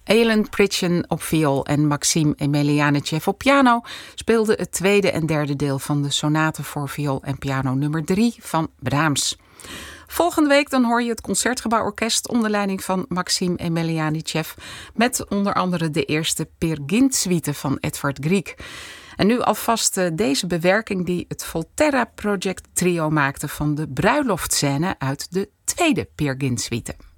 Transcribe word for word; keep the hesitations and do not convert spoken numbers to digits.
Elin Pritchen op viool en Maxim Emelianitjev op piano speelden het tweede en derde deel van de sonate voor viool en piano nummer drie van Brahms. Volgende week dan hoor je het Concertgebouworkest onder leiding van Maxim Emelianitjev met onder andere de eerste Peer Gynt suite van Edvard Grieg. En nu alvast deze bewerking die het Volterra Project trio maakte van de bruiloftscène uit de tweede Peer Gynt suite.